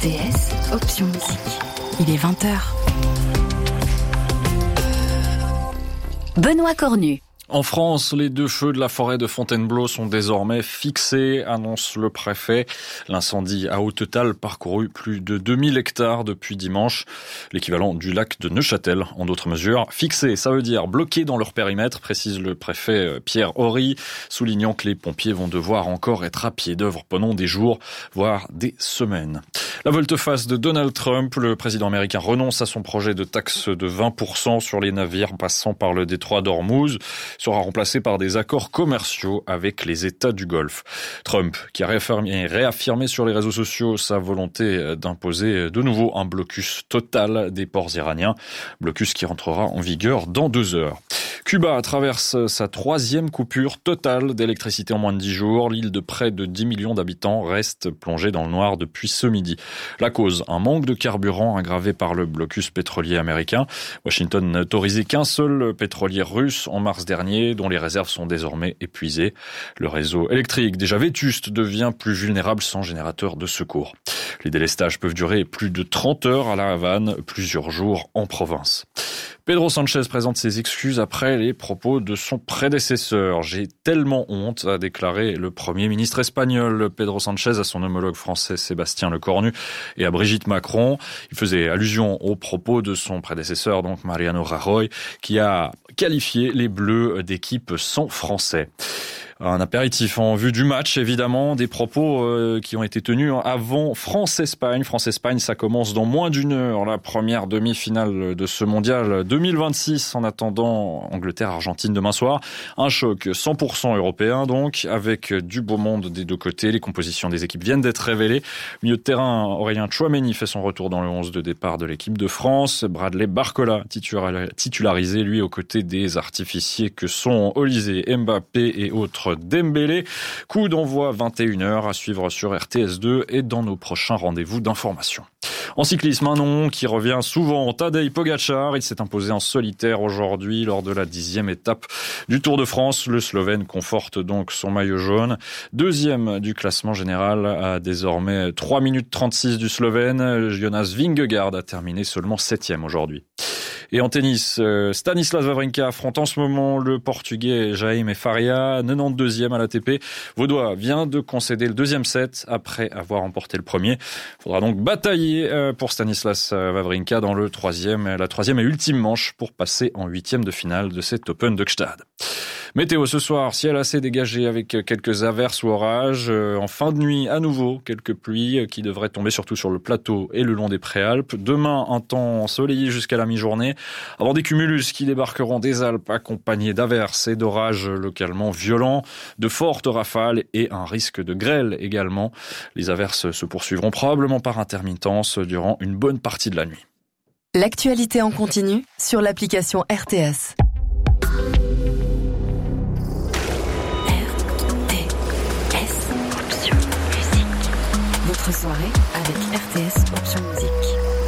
RTS, option musique. Il est 20h. Benoît Cornu. En France, les 2 feux de la forêt de Fontainebleau sont désormais fixés, annonce le préfet. L'incendie a au total parcouru plus de 2000 hectares depuis dimanche, l'équivalent du lac de Neuchâtel, en d'autres mesures. Fixés, ça veut dire bloqués dans leur périmètre, précise le préfet Pierre Horry, soulignant que les pompiers vont devoir encore être à pied d'œuvre pendant des jours, voire des semaines. La volte-face de Donald Trump, le président américain renonce à son projet de taxe de 20% sur les navires passant par le détroit d'Ormuz, sera remplacé par des accords commerciaux avec les États du Golfe. Trump, qui a réaffirmé sur les réseaux sociaux sa volonté d'imposer de nouveau un blocus total des ports iraniens, blocus qui rentrera en vigueur dans 2 heures. Cuba traverse sa 3e coupure totale d'électricité en moins de 10 jours. L'île de près de 10 millions d'habitants reste plongée dans le noir depuis ce midi. La cause, un manque de carburant aggravé par le blocus pétrolier américain. Washington n'a autorisé qu'un seul pétrolier russe en mars dernier, dont les réserves sont désormais épuisées. Le réseau électrique, déjà vétuste, devient plus vulnérable sans générateur de secours. Les délestages peuvent durer plus de 30 heures à La Havane, plusieurs jours en province. Pedro Sánchez présente ses excuses après les propos de son prédécesseur. « J'ai tellement honte », a déclaré le Premier ministre espagnol Pedro Sánchez à son homologue français Sébastien Lecornu et à Brigitte Macron. Il faisait allusion aux propos de son prédécesseur, donc Mariano Rajoy, qui a qualifié les Bleus d'équipe sans Français. Un apéritif en vue du match, évidemment, des propos qui ont été tenus avant France-Espagne. France-Espagne, ça commence dans moins d'1 heure, la première demi-finale de ce mondial 2026, en attendant Angleterre-Argentine demain soir. Un choc 100% européen, donc, avec du beau monde des 2 côtés. Les compositions des équipes viennent d'être révélées. Milieu de terrain, Aurélien Tchouaméni fait son retour dans le 11 de départ de l'équipe de France. Bradley Barcola, titularisé, lui, aux côtés des artificiers que sont Olysée, Mbappé et autres Dembélé. Coup d'envoi 21h à suivre sur RTS2 et dans nos prochains rendez-vous d'information. En cyclisme, un nom qui revient souvent, Tadej Pogačar. Il s'est imposé en solitaire aujourd'hui lors de la 10e étape du Tour de France. Le Slovène conforte donc son maillot jaune. 2e du classement général à désormais 3 minutes 36 du Slovène. Jonas Vingegaard a terminé seulement 7e aujourd'hui. Et en tennis, Stanislas Wawrinka affronte en ce moment le Portugais Jaime Faria, 92e à l'ATP. Vaudois vient de concéder le 2e set après avoir remporté le premier. Il faudra donc batailler pour Stanislas Wawrinka dans la 3e et ultime manche pour passer en 8e de finale de cet Open de Gstad. Météo ce soir, ciel assez dégagé avec quelques averses ou orages. En fin de nuit, à nouveau, quelques pluies qui devraient tomber surtout sur le plateau et le long des Préalpes. Demain, un temps ensoleillé jusqu'à la mi-journée, avant des cumulus qui débarqueront des Alpes accompagnés d'averses et d'orages localement violents, de fortes rafales et un risque de grêle également. Les averses se poursuivront probablement par intermittence durant une bonne partie de la nuit. L'actualité en continu sur l'application RTS. Votre soirée avec RTS Option Musique.